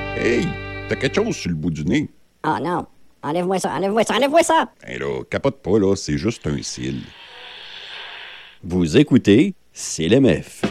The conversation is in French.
Hey, t'as quelque chose sur le bout du nez. Oh non. Enlève-moi ça, enlève-moi ça, enlève-moi ça! Hey là, capote pas, là, c'est juste un cil. Vous écoutez CLMF.